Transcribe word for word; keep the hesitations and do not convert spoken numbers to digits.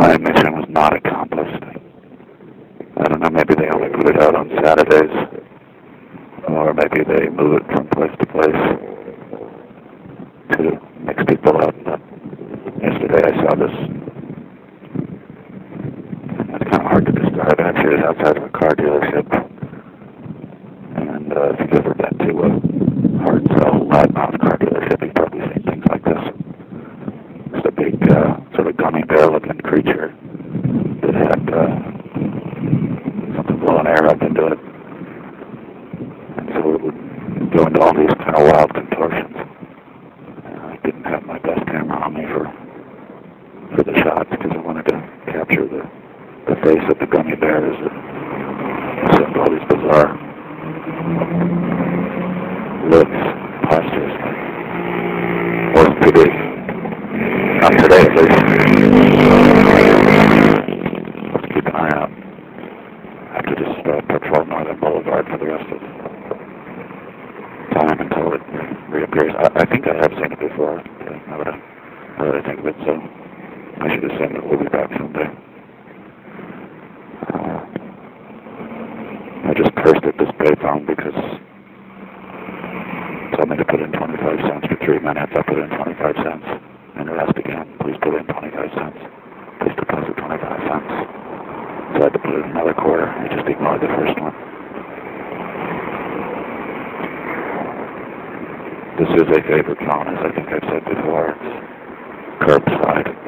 my mission was not accomplished. I don't know, maybe they only put it out on Saturdays, or maybe they move it from place to place to mix people up. But yesterday I saw this. It's kind of hard to describe. Actually, it's outside of a car dealership. And uh, if you've ever been to a hard sell, loudmouth car dealership, you've probably seen things like this. It's a big, uh, sort of gummy bear-looking creature that had uh, something blowing air up into it. And so it would go into all these kind of wild contortions. And I didn't have my best camera on me for for the shots because I wanted to capture the, the face of the gummy bear as it assumed all these bizarre looks, postures. Wasn't too big. Not today, at least. Let's keep an eye out. I have to just uh, patrol Northern Boulevard for the rest of the time until it reappears. I, I think I have seen it before. Now that I, now that I think of it, so I should assume it will be back someday. Uh, I just cursed at this payphone because it told me to put in twenty-five cents for three minutes. I put in twenty-five cents. And it asked again, please put in twenty-five cents. Please deposit twenty-five cents. So I had to put in another quarter. I just ignored the first one. This is a favorite phone, as I think I've said before. It's curbside.